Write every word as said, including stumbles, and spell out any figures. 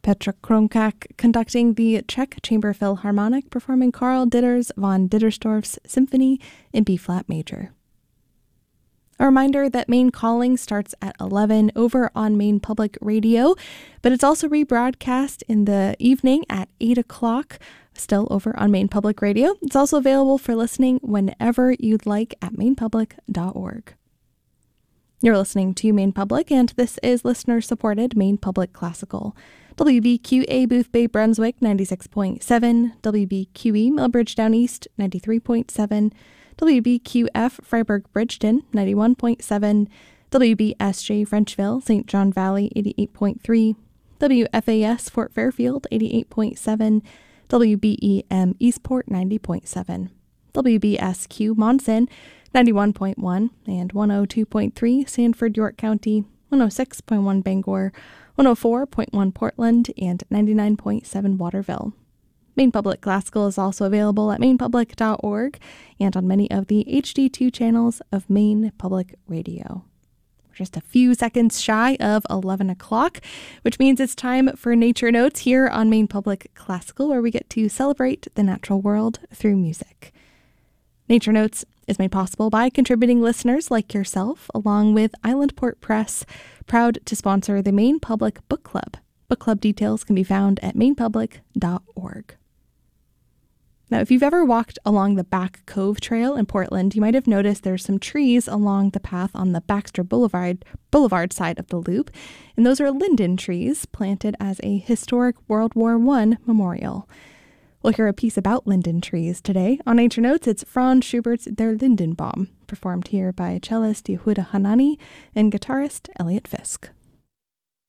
Petra Kronczak conducting the Czech Chamber Philharmonic, performing Karl Ditters von Dittersdorf's Symphony in B-flat major. A reminder that Maine Calling starts at eleven over on Maine Public Radio, but it's also rebroadcast in the evening at eight o'clock, still over on Maine Public Radio. It's also available for listening whenever you'd like at maine public dot org. You're listening to Maine Public, and this is listener-supported Maine Public Classical. W B Q A Booth Bay, Brunswick, ninety-six point seven, W B Q E Millbridge Down East, ninety-three point seven, W B Q F Freiburg Bridgeton, ninety-one point seven, W B S J Frenchville, Saint John Valley, eighty-eight point three, W F A S Fort Fairfield, eighty-eight point seven, W B E M Eastport, ninety point seven, W B S Q Monson, ninety-one point one, and one oh two point three Sanford, York County, one oh six point one Bangor, one oh four point one Portland, and ninety-nine point seven Waterville. Maine Public Classical is also available at maine public dot org and on many of the H D two channels of Maine Public Radio. We're just a few seconds shy of eleven o'clock, which means it's time for Nature Notes here on Maine Public Classical, where we get to celebrate the natural world through music. Nature Notes is made possible by contributing listeners like yourself, along with Islandport Press, proud to sponsor the Maine Public Book Club. Book club details can be found at maine public dot org. Now, if you've ever walked along the Back Cove Trail in Portland, you might have noticed there's some trees along the path on the Baxter Boulevard Boulevard side of the loop, and those are linden trees planted as a historic World War One memorial. We'll hear a piece about linden trees today. On Nature Notes, it's Franz Schubert's Der Lindenbaum, performed here by cellist Yehuda Hanani and guitarist Elliot Fisk.